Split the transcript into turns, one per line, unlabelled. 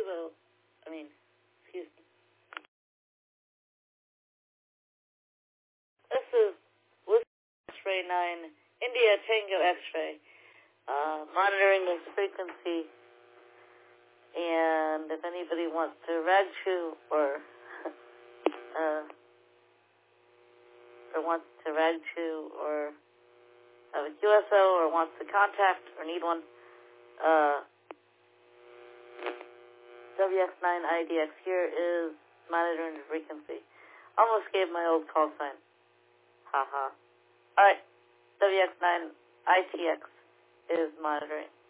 Kilo, excuse me. This is Whiskey X-Ray 9, India Tango X-Ray, monitoring this frequency, and if anybody wants to rag chew or have a QSO or wants to contact or need one, WX9IDX here is monitoring the frequency. Almost gave my old call sign. Haha. Alright, WX9ITX is monitoring.